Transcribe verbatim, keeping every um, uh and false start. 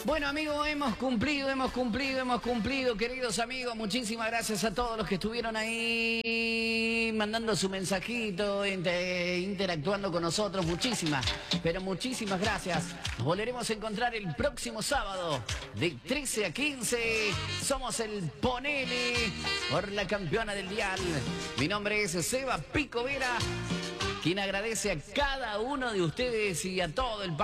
Bueno, amigos, hemos cumplido, hemos cumplido, hemos cumplido, queridos amigos. Muchísimas gracias a todos los que estuvieron ahí mandando su mensajito, inter, interactuando con nosotros. Muchísimas, pero muchísimas gracias. Nos volveremos a encontrar el próximo sábado de trece a quince. Somos el Ponele por la campeona del dial. Mi nombre es Seba Pico Vera, quien agradece a cada uno de ustedes y a todo el país